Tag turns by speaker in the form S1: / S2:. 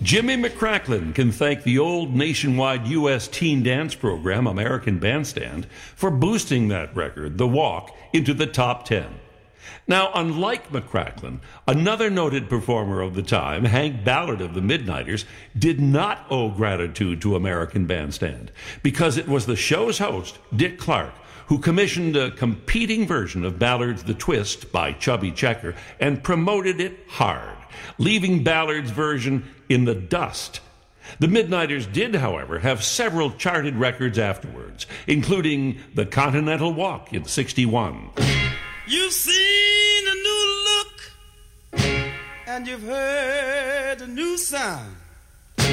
S1: Jimmy McCracklin can thank the old nationwide U.S. teen dance program, American Bandstand, for boosting that record, The Walk, into the top 10. Now, unlike McCracklin, another noted performer of the time, Hank Ballard of the Midnighters, did not owe gratitude to American Bandstand because it was the show's host, Dick Clark, who commissioned a competing version of Ballard's The Twist by Chubby Checker and promoted it hard, leaving Ballard's version in the dust. The Midnighters did, however, have several charted records afterwards, including The Continental Walk in '61.
S2: You've seen a new look, and you've heard a new sound.